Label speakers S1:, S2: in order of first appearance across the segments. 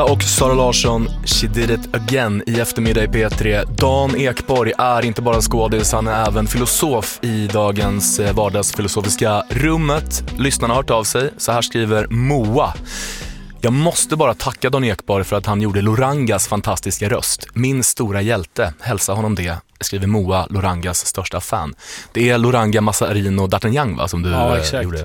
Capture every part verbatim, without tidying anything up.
S1: och Sara Larsson, She did it again i eftermiddag i P tre. Dan Ekborg är inte bara skådis, han är även filosof i dagens vardagsfilosofiska rummet. Lyssnarna har hört av sig, så här skriver Moa. Jag måste bara tacka Dan Ekborg för att han gjorde Lorangas fantastiska röst. Min stora hjälte, hälsa honom det, skriver Moa, Lorangas största fan. Det är Loranga, Massarino och D'Artagnan, va, som du
S2: ja, exakt.
S1: gjorde.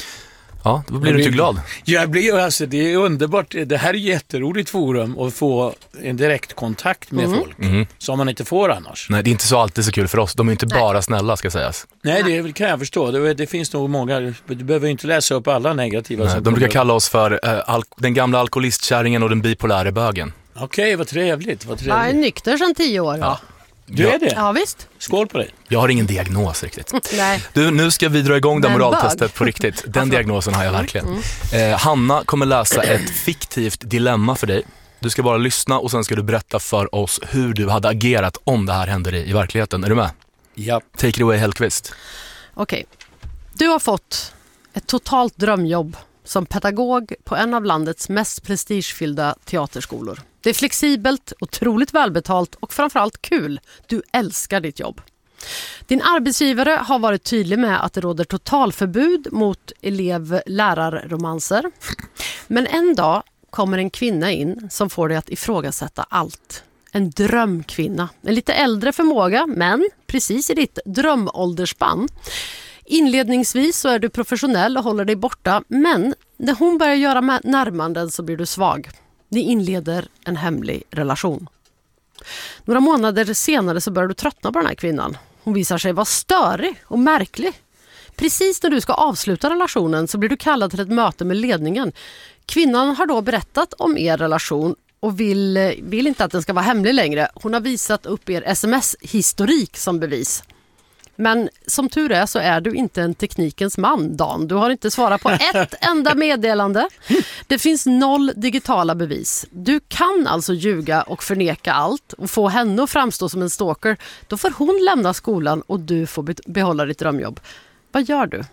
S1: Ja, då blir du inte glad.
S2: Jag blir, alltså, det är underbart. Det här är ett jätteroligt forum att få en direkt kontakt med mm. folk mm. som man inte får annars.
S1: Nej, det är inte så alltid så kul för oss. De är inte Nej. bara snälla, ska sägas.
S2: Nej, det kan jag förstå. Det, det finns nog många. Du behöver inte läsa upp alla negativa.
S1: Nej, de brukar kalla oss för äh, al- den gamla alkoholistkärringen och den bipolära bögen.
S2: Okej, okay, vad trevligt. Vad trevligt.
S3: Jag är nykter sedan tio år.
S1: Ja.
S2: Du är det?
S3: Ja, visst.
S2: Skål på dig.
S1: Jag har ingen diagnos riktigt.
S3: Nej.
S1: Du, nu ska vi dra igång det moraltestet på riktigt. Den diagnosen har jag verkligen. Mm. Eh, Hanna kommer läsa ett fiktivt dilemma för dig. Du ska bara lyssna och sen ska du berätta för oss hur du hade agerat om det här händer i, i verkligheten. Är du med?
S2: Ja.
S1: Take it away, Hellqvist.
S3: Okej. Du har fått ett totalt drömjobb som pedagog på en av landets mest prestigefyllda teaterskolor. Det är flexibelt, otroligt välbetalt och framförallt kul. Du älskar ditt jobb. Din arbetsgivare har varit tydlig med att det råder totalförbud mot elev-lärarromanser. Men en dag kommer en kvinna in som får dig att ifrågasätta allt. En drömkvinna. En lite äldre förmåga, men precis i ditt drömåldersspann. Inledningsvis så är du professionell och håller dig borta, men när hon börjar göra närmanden så blir du svag. Ni inleder en hemlig relation. Några månader senare så börjar du tröttna på den här kvinnan. Hon visar sig vara störig och märklig. Precis när du ska avsluta relationen så blir du kallad till ett möte med ledningen. Kvinnan har då berättat om er relation och vill, vill inte att den ska vara hemlig längre. Hon har visat upp er sms-historik som bevis. Men som tur är så är du inte en teknikens man, Dan. Du har inte svarat på ett enda meddelande. Det finns noll digitala bevis. Du kan alltså ljuga och förneka allt och få henne att framstå som en stalker. Då får hon lämna skolan och du får behålla ditt drömjobb. Vad gör du?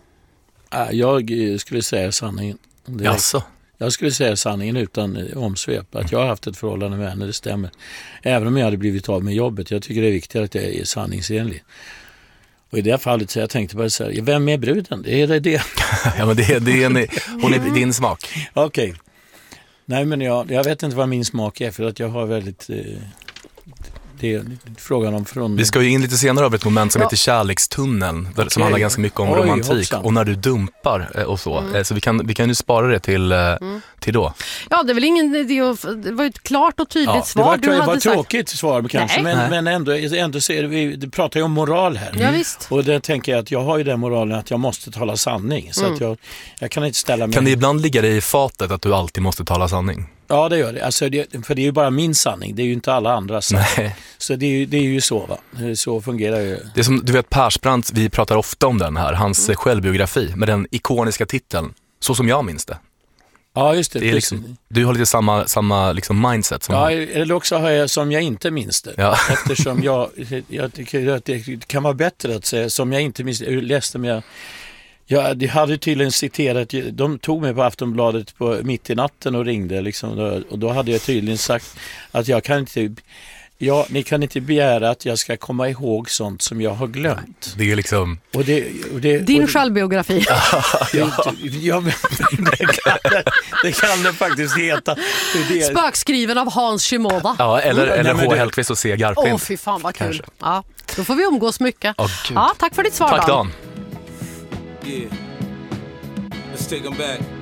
S2: Jag skulle säga sanningen.
S1: Jaså?
S2: Jag skulle säga sanningen utan omsvep. Att jag har haft ett förhållande med henne, det stämmer. Även om jag hade blivit av med jobbet. Jag tycker det är viktigt att jag är sanningsenlig. Och i det fallet så jag tänkte bara så här, vem är bruden? Är det det?
S1: Ja, men det är, det är en, hon är din smak.
S2: Okej. Okay. Nej, men jag, jag vet inte vad min smak är för att jag har väldigt... Eh, det är frågan om från...
S1: Vi ska ju in lite senare över ett moment som ja. heter kärlekstunneln, där, okay. som handlar ganska mycket om Oj, romantik hoppsan. och när du dumpar och så. Mm. Så vi kan, vi kan ju spara det till, mm. till då.
S3: Ja, det är väl ingen idé att, det var ett klart och tydligt ja. svar.
S2: Det var,
S3: du
S2: det var
S3: hade
S2: ett tråkigt sagt... svar kanske, men, men ändå, ändå ser vi, det pratar ju om moral här.
S3: Ja, visst.
S2: Och det tänker jag att jag har ju den moralen att jag måste tala sanning. Så mm. att jag, jag kan inte ställa mig...
S1: Kan det ibland ligga dig i fatet att du alltid måste tala sanning?
S2: Ja, det gör det. Alltså, det. För det är ju bara min sanning. Det är ju inte alla andras sanning. Så det är, ju, det är ju så, va? Så fungerar ju.
S1: Det är som, du vet, Persbrandt, vi pratar ofta om den här. Hans mm. självbiografi med den ikoniska titeln. Så som jag minns det.
S2: Ja, just det.
S1: det är liksom, du har lite samma, samma liksom mindset. Som
S2: ja, eller också har jag som jag inte minns det. Ja. Eftersom jag, jag tycker att det kan vara bättre att säga som jag inte minns det. Jag läste med... Ja, de hade tydligen citerat, de tog mig på Aftonbladet på mitt i natten och ringde liksom, och då hade jag tydligen sagt att jag kan inte, ja, ni kan inte begära att jag ska komma ihåg sånt som jag har glömt.
S1: Det är liksom...
S2: Och det, och det,
S3: Din
S2: och det,
S3: självbiografi.
S2: ja, ja, det, kan, det kan det faktiskt heta. Det,
S3: Spökskriven av Hans Shimoda.
S1: Ja, eller, eller H. Hellqvist och C. Garpind.
S3: Åh, fy fan vad kul. Kanske. Ja, då får vi umgås mycket.
S1: Oh,
S3: ja, tack för ditt svar,
S1: Tack, Dan.
S4: Yeah, let's take them back.